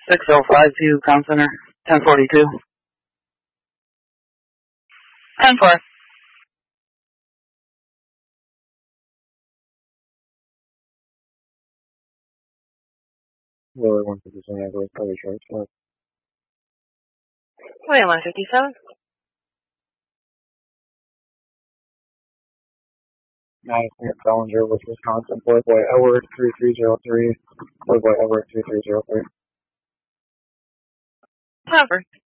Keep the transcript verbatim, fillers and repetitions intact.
six oh five two, Crown Center, ten forty-two. ten four. Willie one fifty-seven, I believe, probably short. So. William one fifty-seven. Madison Bellinger with Wisconsin, Playboy Edward three three zero three, Playboy Edward three three zero three. Cover.